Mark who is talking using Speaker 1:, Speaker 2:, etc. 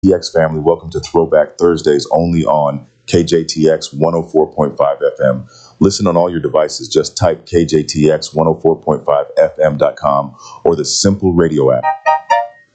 Speaker 1: KJTX family, welcome to Throwback Thursdays only on KJTX 104.5 FM. Listen on all your devices. Just type KJTX 104.5FM.com or the Simple Radio app.